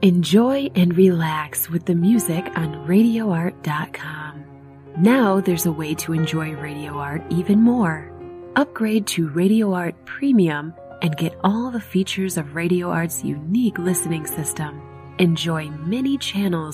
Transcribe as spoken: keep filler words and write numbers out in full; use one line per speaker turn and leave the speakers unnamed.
Enjoy and relax with the music on radio art dot com. Now there's a way to enjoy Radio Art even more. Upgrade to Radio Art Premium and get all the features of Radio Art's unique listening system. Enjoy many channels